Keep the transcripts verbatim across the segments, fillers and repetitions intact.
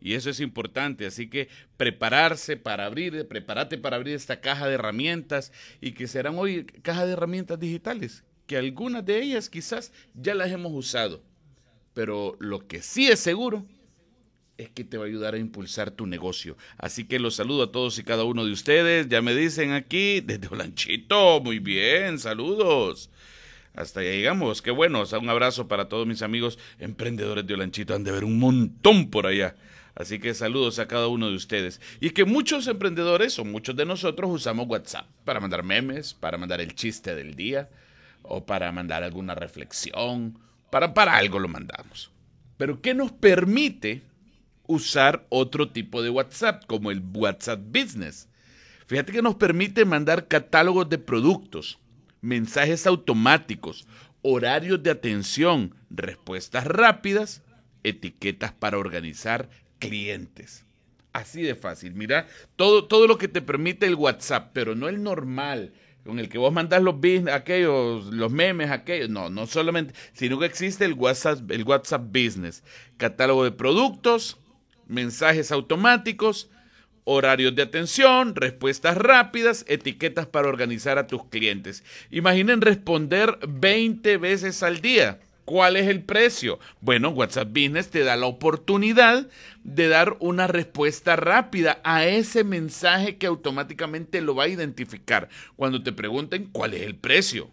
Y eso es importante, así que prepararse para abrir, prepárate para abrir esta caja de herramientas y que serán hoy cajas de herramientas digitales, que algunas de ellas quizás ya las hemos usado, pero lo que sí es seguro es que te va a ayudar a impulsar tu negocio. Así que los saludo a todos y cada uno de ustedes. Ya me dicen aquí desde Olanchito, muy bien, saludos. Hasta allá llegamos, qué bueno. O sea, un abrazo para todos mis amigos emprendedores de Olanchito. Han de ver un montón por allá. Así que saludos a cada uno de ustedes. Y es que muchos emprendedores o muchos de nosotros usamos WhatsApp para mandar memes, para mandar el chiste del día o para mandar alguna reflexión. Para, para algo lo mandamos. Pero ¿qué nos permite usar otro tipo de WhatsApp, como el WhatsApp Business? Fíjate que nos permite mandar catálogos de productos, mensajes automáticos, horarios de atención, respuestas rápidas, etiquetas para organizar clientes. Así de fácil. Mira, todo, todo lo que te permite el WhatsApp, pero no el normal, con el que vos mandás los business, aquellos, los memes, aquellos. No, no solamente, sino que existe el WhatsApp, el WhatsApp Business. Catálogo de productos, mensajes automáticos, horarios de atención, respuestas rápidas, etiquetas para organizar a tus clientes. Imaginen responder veinte veces al día. ¿Cuál es el precio? Bueno, WhatsApp Business te da la oportunidad de dar una respuesta rápida a ese mensaje que automáticamente lo va a identificar cuando te pregunten cuál es el precio.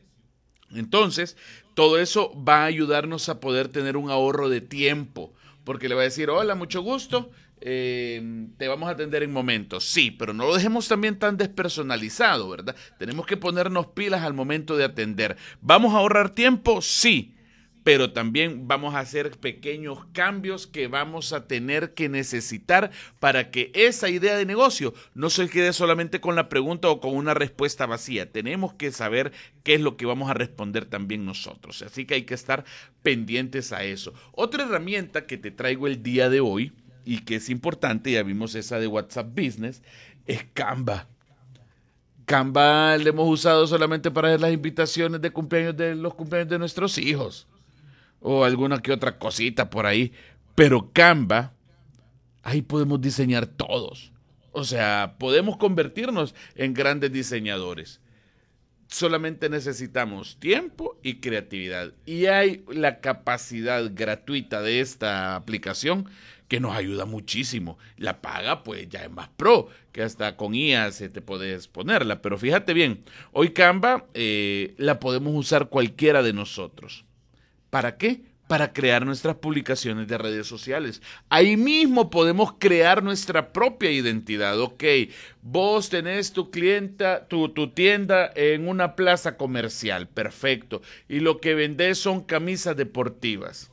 Entonces, todo eso va a ayudarnos a poder tener un ahorro de tiempo, porque le va a decir, hola, mucho gusto, eh, te vamos a atender en momentos. Sí, pero no lo dejemos también tan despersonalizado, ¿verdad? Tenemos que ponernos pilas al momento de atender. ¿Vamos a ahorrar tiempo? Sí, pero también vamos a hacer pequeños cambios que vamos a tener que necesitar para que esa idea de negocio no se quede solamente con la pregunta o con una respuesta vacía. Tenemos que saber qué es lo que vamos a responder también nosotros. Así que hay que estar pendientes a eso. Otra herramienta que te traigo el día de hoy y que es importante, ya vimos esa de WhatsApp Business, es Canva. Canva le hemos usado solamente para hacer las invitaciones de cumpleaños de los cumpleaños de nuestros hijos o alguna que otra cosita por ahí, pero Canva, ahí podemos diseñar todos. O sea, podemos convertirnos en grandes diseñadores. Solamente necesitamos tiempo y creatividad. Y hay la capacidad gratuita de esta aplicación que nos ayuda muchísimo. La paga pues ya es más pro, que hasta con I A se te puedes ponerla. Pero fíjate bien, hoy Canva eh, la podemos usar cualquiera de nosotros. ¿Para qué? Para crear nuestras publicaciones de redes sociales. Ahí mismo podemos crear nuestra propia identidad. Ok, vos tenés tu clienta, tu, tu tienda en una plaza comercial, perfecto. Y lo que vendés son camisas deportivas.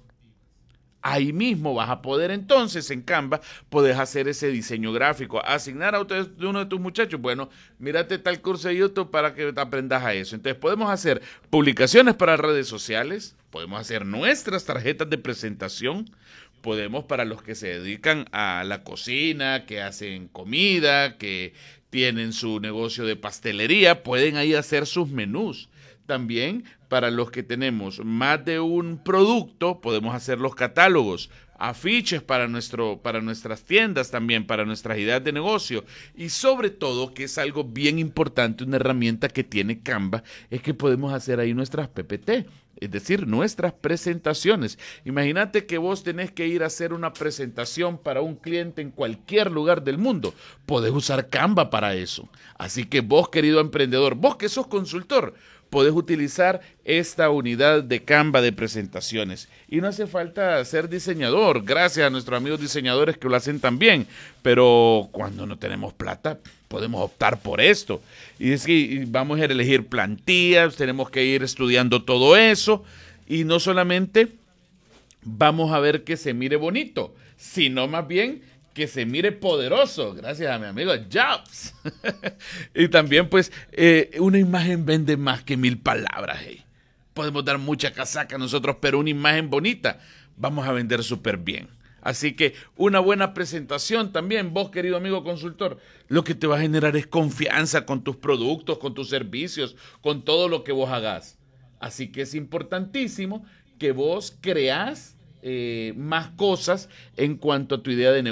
Ahí mismo vas a poder entonces en Canva, puedes hacer ese diseño gráfico, asignar a uno de tus muchachos, bueno, mírate tal curso de YouTube para que te aprendas a eso. Entonces podemos hacer publicaciones para redes sociales, podemos hacer nuestras tarjetas de presentación, podemos para los que se dedican a la cocina, que hacen comida, que tienen su negocio de pastelería, pueden ahí hacer sus menús. También para los que tenemos más de un producto, podemos hacer los catálogos, afiches para, nuestro, para nuestras tiendas también, para nuestras ideas de negocio. Y sobre todo, que es algo bien importante, una herramienta que tiene Canva, es que podemos hacer ahí nuestras P P T, es decir, nuestras presentaciones. Imagínate que vos tenés que ir a hacer una presentación para un cliente en cualquier lugar del mundo. Podés usar Canva para eso. Así que vos, querido emprendedor, vos que sos consultor, podés utilizar esta unidad de Canva de presentaciones. Y no hace falta ser diseñador, gracias a nuestros amigos diseñadores que lo hacen también. Pero cuando no tenemos plata, podemos optar por esto. Y es que vamos a elegir plantillas, tenemos que ir estudiando todo eso. Y no solamente vamos a ver que se mire bonito, sino más bien que se mire poderoso, gracias a mi amigo Jobs. Y también pues eh, una imagen vende más que mil palabras. Hey. Podemos dar mucha casaca nosotros, pero una imagen bonita vamos a vender súper bien. Así que una buena presentación también, vos querido amigo consultor, lo que te va a generar es confianza con tus productos, con tus servicios, con todo lo que vos hagas. Así que es importantísimo que vos creás eh, más cosas en cuanto a tu idea de negocio.